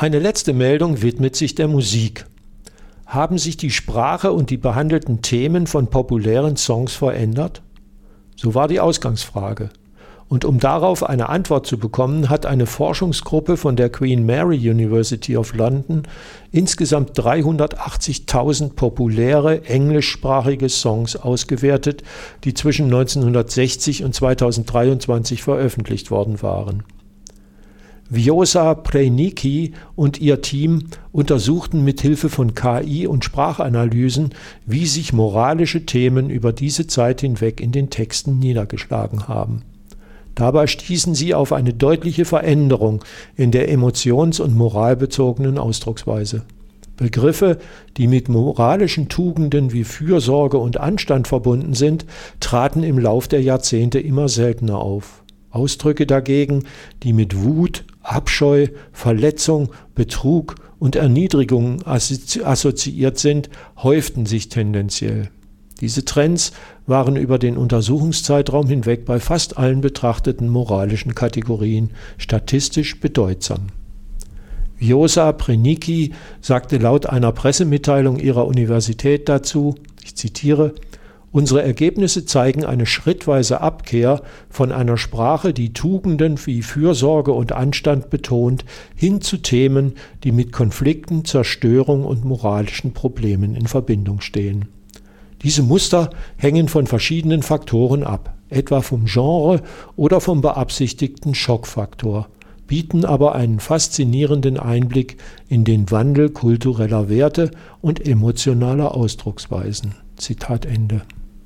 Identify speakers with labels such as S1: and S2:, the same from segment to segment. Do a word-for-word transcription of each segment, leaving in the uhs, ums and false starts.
S1: Eine letzte Meldung widmet sich der Musik. Haben sich die Sprache und die behandelten Themen von populären Songs verändert? So war die Ausgangsfrage. Und um darauf eine Antwort zu bekommen, hat eine Forschungsgruppe von der Queen Mary University of London insgesamt dreihundertachtzigtausend populäre englischsprachige Songs ausgewertet, die zwischen neunzehnhundertsechzig und zweitausenddreiundzwanzig veröffentlicht worden waren. Vjosa Prejnicki und ihr Team untersuchten mit Hilfe von K I und Sprachanalysen, wie sich moralische Themen über diese Zeit hinweg in den Texten niedergeschlagen haben. Dabei stießen sie auf eine deutliche Veränderung in der emotions- und moralbezogenen Ausdrucksweise. Begriffe, die mit moralischen Tugenden wie Fürsorge und Anstand verbunden sind, traten im Lauf der Jahrzehnte immer seltener auf. Ausdrücke dagegen, die mit Wut, Abscheu, Verletzung, Betrug und Erniedrigung assoziiert sind, häuften sich tendenziell. Diese Trends waren über den Untersuchungszeitraum hinweg bei fast allen betrachteten moralischen Kategorien statistisch bedeutsam. Vjosa Prejnicki sagte laut einer Pressemitteilung ihrer Universität dazu, ich zitiere, Unsere Ergebnisse zeigen eine schrittweise Abkehr von einer Sprache, die Tugenden wie Fürsorge und Anstand betont, hin zu Themen, die mit Konflikten, Zerstörung und moralischen Problemen in Verbindung stehen. Diese Muster hängen von verschiedenen Faktoren ab, etwa vom Genre oder vom beabsichtigten Schockfaktor, bieten aber einen faszinierenden Einblick in den Wandel kultureller Werte und emotionaler Ausdrucksweisen. Zitat Ende.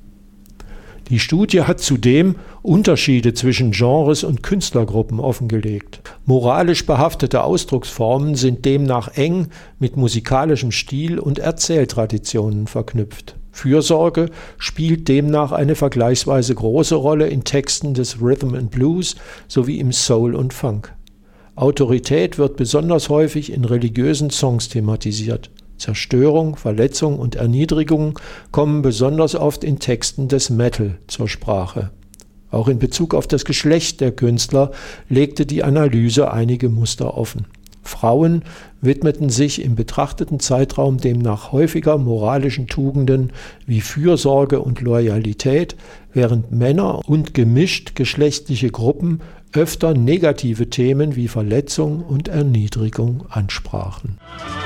S1: Die Studie hat zudem Unterschiede zwischen Genres und Künstlergruppen offengelegt. Moralisch behaftete Ausdrucksformen sind demnach eng mit musikalischem Stil und Erzähltraditionen verknüpft. Fürsorge spielt demnach eine vergleichsweise große Rolle in Texten des Rhythm and Blues sowie im Soul und Funk. Autorität wird besonders häufig in religiösen Songs thematisiert. Zerstörung, Verletzung und Erniedrigung kommen besonders oft in Texten des Metal zur Sprache. Auch in Bezug auf das Geschlecht der Künstler legte die Analyse einige Muster offen. Frauen widmeten sich im betrachteten Zeitraum demnach häufiger moralischen Tugenden wie Fürsorge und Loyalität, während Männer und gemischt geschlechtliche Gruppen öfter negative Themen wie Verletzung und Erniedrigung ansprachen.